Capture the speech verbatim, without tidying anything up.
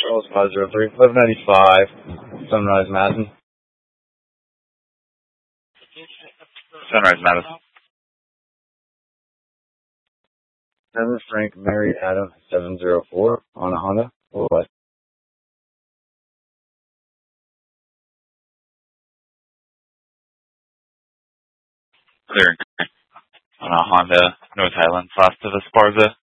Charles five zero three, five ninety-five, Sunrise Madison. Sunrise Madison. Seven Frank Mary Adam seven zero four on a Honda. Or what? Clear on a Honda North Highland Fast of Esparza.